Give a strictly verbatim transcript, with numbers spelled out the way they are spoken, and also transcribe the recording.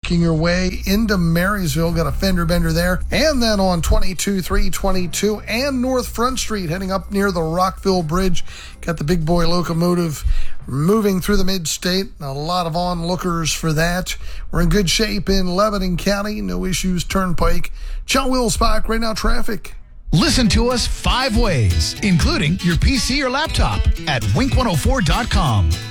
working your way into Marysville. Got a fender bender there. And then on twenty-two three twenty-two and North Front Street, heading up near the Rockville Bridge. Got the big boy locomotive moving through the mid-state. A lot of onlookers for that. We're in good shape in Lebanon County. No issues, Turnpike. John Will Spock, right now traffic. Listen to us five ways, including your P C or laptop at wink one oh four dot com.